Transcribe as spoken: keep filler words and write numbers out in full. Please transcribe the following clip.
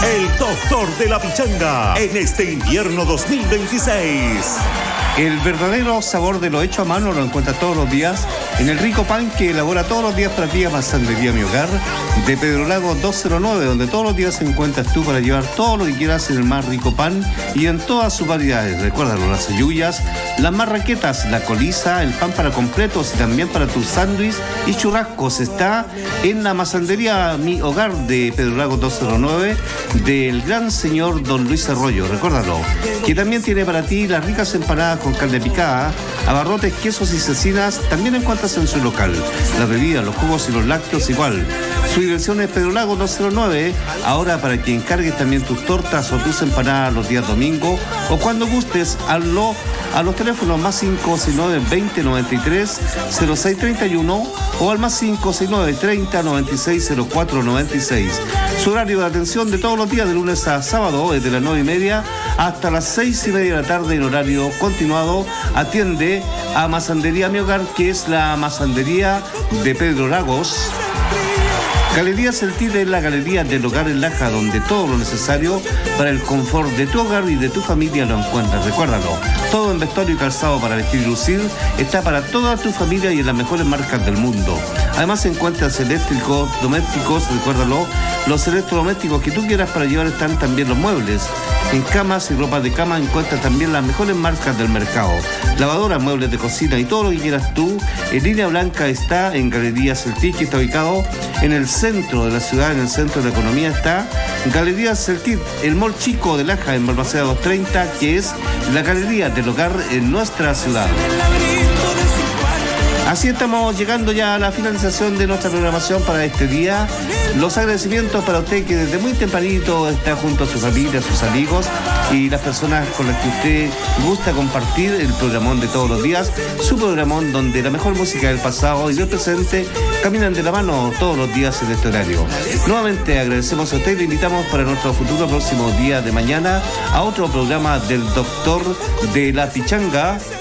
el doctor de la pichanga, en este invierno dos mil veintiséis. El verdadero sabor de lo hecho a mano lo encuentra todos los días en el rico pan que elabora todos los días para ti Masandería Mi Hogar de Pedro Lago doscientos nueve, donde todos los días encuentras tú para llevar todo lo que quieras en el más rico pan y en todas sus variedades. Recuérdalo, las ayuyas, las marraquetas, la coliza, el pan para completos y también para tus sándwiches y churrascos. Está en la Masandería Mi Hogar de Pedro Lago doscientos nueve del gran señor Don Luis Arroyo. Recuérdalo, que también tiene para ti las ricas empanadas con carne picada, abarrotes, quesos y cecinas, también encuentras en su local. La bebida, los jugos y los lácteos igual. Su dirección es Pedro Lago doscientos nueve, ahora para que encargues también tus tortas o tus empanadas los días domingo o cuando gustes, hazlo a los teléfonos más cinco seis nueve, veinte, noventa y tres, cero seis treinta y uno o al más cinco seis nueve, treinta, noventa y seis, cero cuatro noventa y seis. Su horario de atención de todos los días de lunes a sábado es de las nueve y media hasta las seis y media de la tarde en horario continuado. Atiende a Masandería Mi Hogar, que es la masandería de Pedro Lagos. Galería Celtit es la galería del hogar en Laja, donde todo lo necesario para el confort de tu hogar y de tu familia lo encuentras. Recuérdalo, todo en vestuario y calzado para vestir y lucir está para toda tu familia y en las mejores marcas del mundo. Además encuentras eléctricos, domésticos, recuérdalo, los electrodomésticos que tú quieras para llevar están también los muebles. En camas y ropa de cama encuentras también las mejores marcas del mercado. Lavadoras, muebles de cocina y todo lo que quieras tú. En línea blanca está en Galería Celtit, que está ubicado en el centro de la ciudad, en el centro de la economía está Galería Celtit, el mall chico de Laja en Balmaceda doscientos treinta, que es la galería del hogar en nuestra ciudad. Así estamos llegando ya a la finalización de nuestra programación para este día. Los agradecimientos para usted que desde muy tempranito está junto a su familia, a sus amigos y las personas con las que usted gusta compartir el programón de todos los días, su programón donde la mejor música del pasado y del presente caminan de la mano todos los días en este horario. Nuevamente agradecemos a usted y le invitamos para nuestro futuro próximo día de mañana a otro programa del doctor de la pichanga